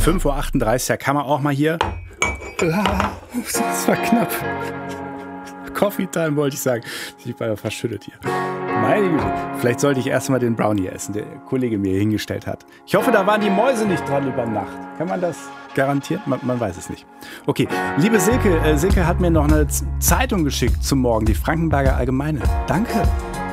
5:38 Uhr, da kann man auch mal hier... Das war knapp. Coffee Time wollte ich sagen. Ich war ja verschüttet hier. Meine Güte. Vielleicht sollte ich erstmal den Brownie essen, der Kollege mir hier hingestellt hat. Ich hoffe, da waren die Mäuse nicht dran über Nacht. Kann man das garantieren? Man weiß es nicht. Okay, liebe Silke. Silke hat mir noch eine Zeitung geschickt zum Morgen, die Frankenberger Allgemeine. Danke.